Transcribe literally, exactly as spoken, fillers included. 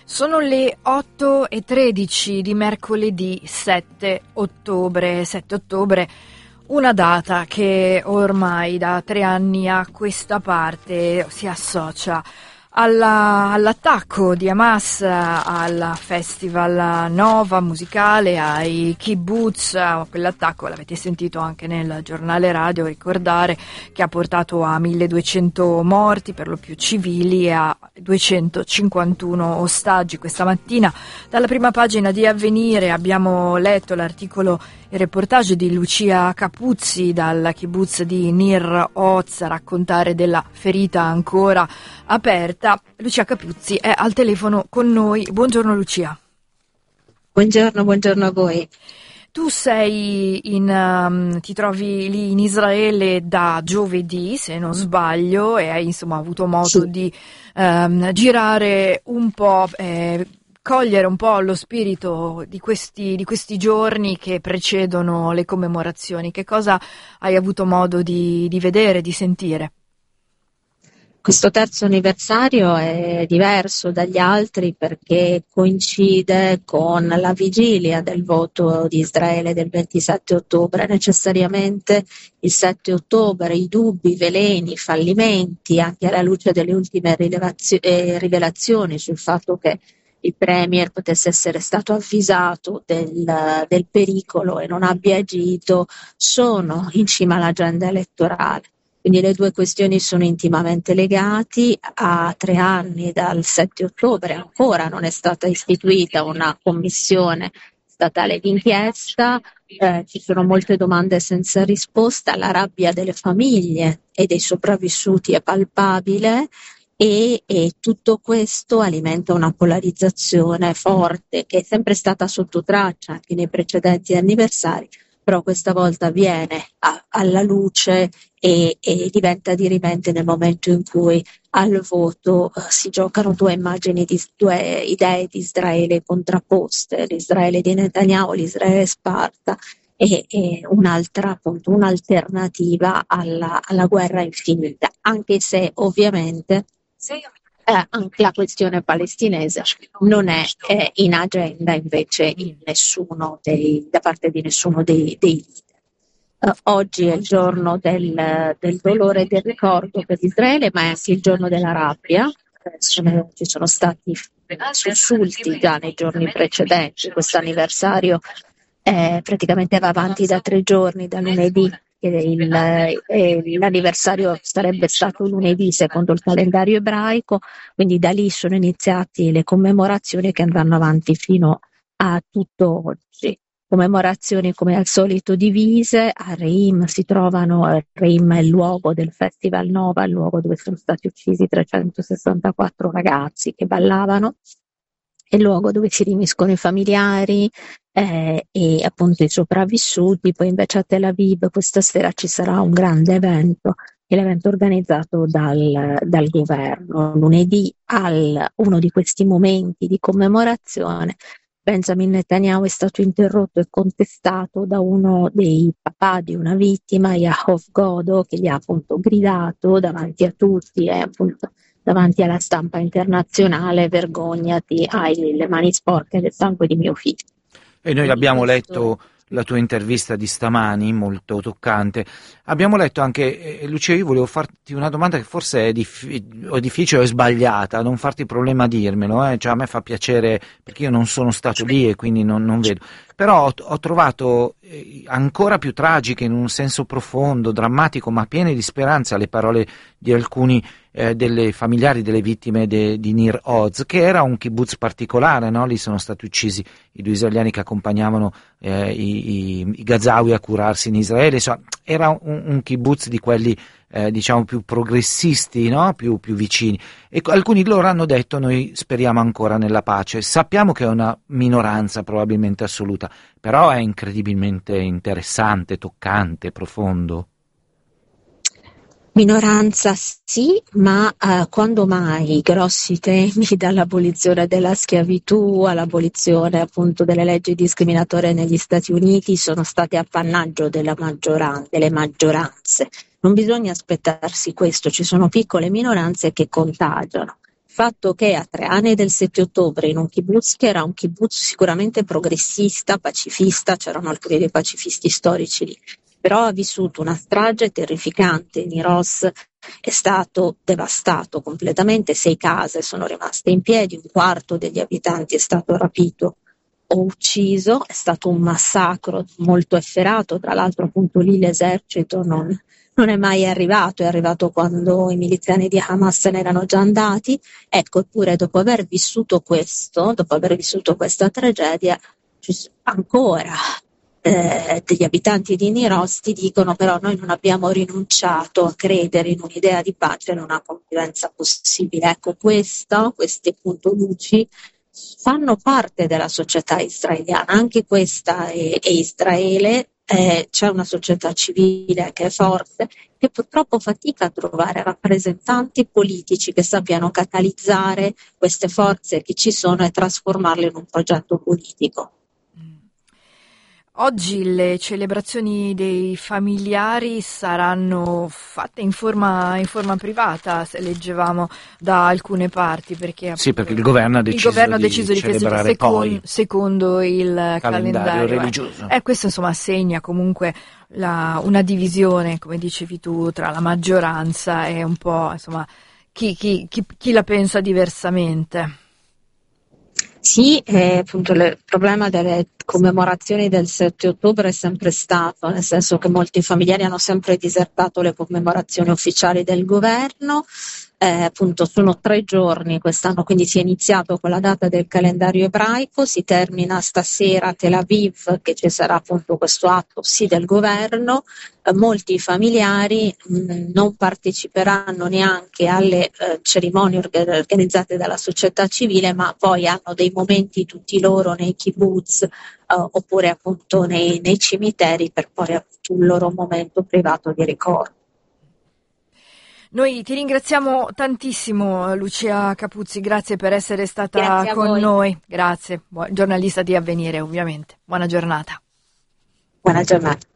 Sono le otto e tredici di mercoledì sette ottobre, sette ottobre, una data che ormai da tre anni a questa parte si associa alla, all'attacco di Hamas al festival Nova musicale, ai kibbutz, quell'attacco l'avete sentito anche nel giornale radio ricordare, che ha portato a milleduecento morti, per lo più civili, e a duecentocinquantuno ostaggi. Questa mattina dalla prima pagina di Avvenire abbiamo letto l'articolo e reportage di Lucia Capuzzi dal kibbutz di Nir Oz a raccontare della ferita ancora aperta. Lucia Capuzzi è al telefono con noi. Buongiorno Lucia. Buongiorno, buongiorno a voi. Tu sei in, um, ti trovi lì in Israele da giovedì, se non sbaglio, e hai insomma avuto modo sì. di um, girare un po', eh, cogliere un po' lo spirito di questi, di questi giorni che precedono le commemorazioni. Che cosa hai avuto modo di, di vedere, di sentire? Questo terzo anniversario è diverso dagli altri perché coincide con la vigilia del voto di Israele del ventisette ottobre. Necessariamente il sette ottobre i dubbi, i veleni, i fallimenti, anche alla luce delle ultime rilevazio- eh, rivelazioni sul fatto che il Premier potesse essere stato avvisato del, del pericolo e non abbia agito, sono in cima all'agenda elettorale. Quindi le due questioni sono intimamente legate. A tre anni dal sette ottobre ancora non è stata istituita una commissione statale d'inchiesta, eh, ci sono molte domande senza risposta, la rabbia delle famiglie e dei sopravvissuti è palpabile e, e tutto questo alimenta una polarizzazione forte che è sempre stata sotto traccia anche nei precedenti anniversari, però questa volta viene a, alla luce e, e diventa dirimente nel momento in cui al voto uh, si giocano due immagini, di, due idee di Israele contrapposte, l'Israele di Netanyahu, l'Israele Sparta e, e un'altra, appunto, un'alternativa alla, alla guerra infinita, anche se ovviamente Eh, anche la questione palestinese non è eh, in agenda invece in nessuno dei, da parte di nessuno dei, dei leader. Uh, oggi è il giorno del, del dolore e del ricordo per Israele, ma è anche il giorno della rabbia. Eh, sono, ci sono stati sussulti già nei giorni precedenti. Questo anniversario eh, praticamente va avanti da tre giorni, da lunedì. Il, eh, l'anniversario sarebbe stato lunedì secondo il calendario ebraico, quindi da lì sono iniziate le commemorazioni che andranno avanti fino a tutto oggi. Commemorazioni come al solito divise. A Reim si trovano, a Reim è il luogo del Festival Nova, il luogo dove sono stati uccisi trecentosessantaquattro ragazzi che ballavano, è il luogo dove si riuniscono i familiari eh, e appunto i sopravvissuti. Poi invece a Tel Aviv questa sera ci sarà un grande evento, l'evento organizzato dal, dal governo. Lunedì, al uno di questi momenti di commemorazione, Benjamin Netanyahu è stato interrotto e contestato da uno dei papà di una vittima, Yaakov Godo, che gli ha appunto gridato davanti a tutti e appunto davanti alla stampa internazionale: vergognati, hai le mani sporche del sangue di mio figlio. E noi l'abbiamo letto, la tua intervista di stamani, molto toccante. Abbiamo letto anche, eh, Lucia, io volevo farti una domanda che forse è, dif- o difficile o è sbagliata, non farti problema a dirmelo, eh? Cioè a me fa piacere perché io non sono stato lì e quindi non, non vedo. Però ho, ho trovato eh, ancora più tragiche, in un senso profondo, drammatico, ma piene di speranza, le parole di alcuni eh, delle familiari delle vittime de, di Nir Oz, che era un kibbutz particolare, no? Lì sono stati uccisi i due israeliani che accompagnavano eh, i, i, i Gazawi a curarsi in Israele. Insomma, era un, un kibbutz di quelli eh, diciamo più progressisti, no? più, più vicini, e alcuni di loro hanno detto: noi speriamo ancora nella pace. Sappiamo che è una minoranza probabilmente assoluta, però è incredibilmente interessante, toccante, profondo. Minoranza sì, ma eh, quando mai i grossi temi, dall'abolizione della schiavitù all'abolizione appunto delle leggi discriminatorie negli Stati Uniti, sono state appannaggio della maggioran- delle maggioranze. Non bisogna aspettarsi questo, ci sono piccole minoranze che contagiano. fatto che a tre anni del sette ottobre in un kibbutz che era un kibbutz sicuramente progressista, pacifista, c'erano alcuni dei pacifisti storici lì, però ha vissuto una strage terrificante. Nir Oz è stato devastato completamente, sei case sono rimaste in piedi, un quarto degli abitanti è stato rapito o ucciso, è stato un massacro molto efferato, tra l'altro appunto lì l'esercito non, non è mai arrivato, è arrivato quando i miliziani di Hamas se ne erano già andati. Ecco, eppure dopo aver vissuto questo, dopo aver vissuto questa tragedia, ancora eh, degli abitanti di Nir Oz ti dicono però noi non abbiamo rinunciato a credere in un'idea di pace e in una convivenza possibile. Ecco, questo, queste appunto luci fanno parte della società israeliana, anche questa è, è Israele. Eh, c'è una società civile che è forte, che purtroppo fatica a trovare rappresentanti politici che sappiano catalizzare queste forze che ci sono e trasformarle in un progetto politico. Oggi le celebrazioni dei familiari saranno fatte in forma, in forma privata, se leggevamo da alcune parti, perché sì, perché il governo ha deciso, il governo ha di, deciso di celebrare secondo, poi secondo il calendario, calendario eh. religioso. E questo insomma segna comunque la, una divisione, come dicevi tu, tra la maggioranza e un po' insomma chi, chi, chi, chi la pensa diversamente. Sì, eh, appunto il problema delle commemorazioni del sette ottobre è sempre stato, nel senso che molti familiari hanno sempre disertato le commemorazioni ufficiali del governo. Eh, appunto sono tre giorni quest'anno, quindi si è iniziato con la data del calendario ebraico, si termina stasera a Tel Aviv, che ci sarà appunto questo atto sì del governo. Eh, molti familiari mh, non parteciperanno neanche alle eh, cerimonie orga- organizzate dalla società civile, ma poi hanno dei momenti tutti loro nei kibbutz eh, oppure appunto nei, nei cimiteri per poi appunto un loro momento privato di ricordo. Noi ti ringraziamo tantissimo, Lucia Capuzzi, grazie per essere stata Grazie con voi. noi, grazie, giornalista di Avvenire ovviamente, buona giornata. Buona giornata.